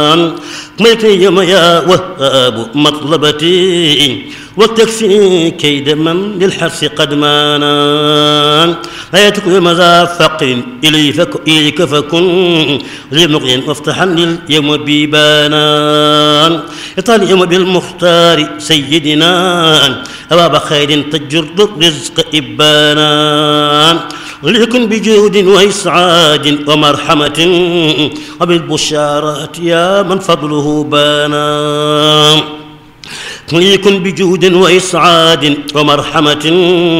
ملكي يا وهاب مطلبتي وتكفي كيد من للحرص قد مانا حياتك مذا فقر إليك فكن لمغن وافتحا لليوم بيبانا اطال اليوم بالمختار سيدنا أباب خير تجر الرزق إبانا ليكن بجود وإسعاد ومرحمة وبالبشارات يا من فضله بانا ليكن بجود وإسعاد ومرحمة